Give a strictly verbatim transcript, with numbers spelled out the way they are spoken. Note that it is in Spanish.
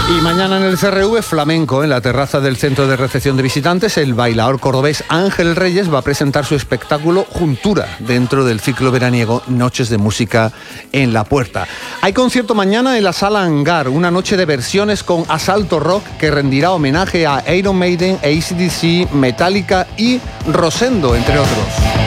Y mañana en el C R V Flamenco, en la terraza del Centro de Recepción de Visitantes, el bailador cordobés Ángel Reyes va a presentar su espectáculo Juntura dentro del ciclo veraniego Noches de Música en la Puerta. Hay concierto mañana en la Sala Hangar, una noche de versiones con Asalto Rock que rendirá homenaje a Iron Maiden, A C D C, Metallica y Rosendo, entre otros.